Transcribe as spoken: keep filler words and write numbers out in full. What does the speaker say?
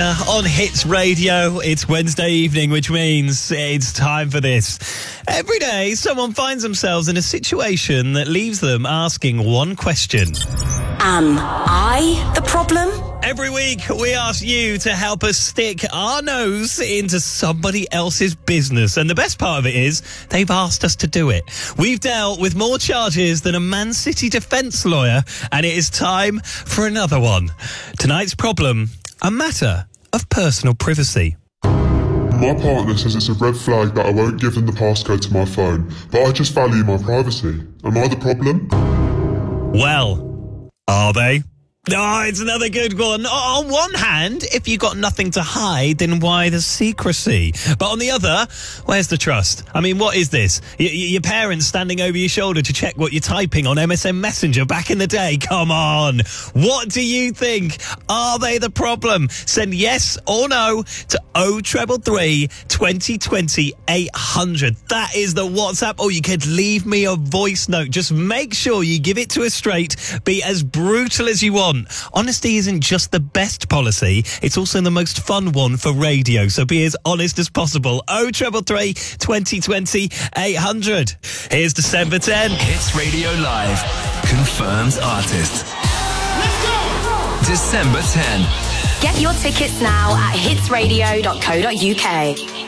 Marina on Hits Radio. It's Wednesday evening, which means it's time for this. Every day, someone finds themselves in a situation that leaves them asking one question. Am I the problem? Every week, we ask you to help us stick our nose into somebody else's business. And the best part of it is, they've asked us to do it. We've dealt with more charges than a Man City defence lawyer, and it is time for another one. Tonight's problem, a matter of personal privacy. My partner says it's a red flag that I won't give them the passcode to my phone, but I just value my privacy. Am I the problem? Well, are they? Oh, it's another good one. On one hand, if you've got nothing to hide, then why the secrecy? But on the other, where's the trust? I mean, what is this? Y- your parents standing over your shoulder to check what you're typing on M S N Messenger back in the day? Come on. What do you think? Are they the problem? Send yes or no to oh three three, twenty twenty, eight hundred. That is the WhatsApp, or you could leave me a voice note. Just make sure you give it to us straight. Be as brutal as you want. Honesty isn't just the best policy, it's also the most fun one for radio, so be as honest as possible. oh three three, twenty twenty, eight hundred. Here's December tenth. Hits Radio Live confirms artist. Let's go! December tenth. Get your tickets now at hits radio dot co dot uk.